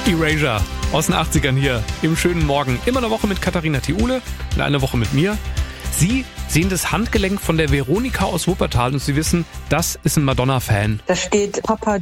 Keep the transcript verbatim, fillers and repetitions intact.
Erasure aus den achtzigern hier im schönen Morgen. Immer eine Woche mit Katharina Thiule und eine Woche mit mir. Sie sehen das Handgelenk von der Veronika aus Wuppertal und Sie wissen, das ist ein Madonna-Fan. Da steht Papa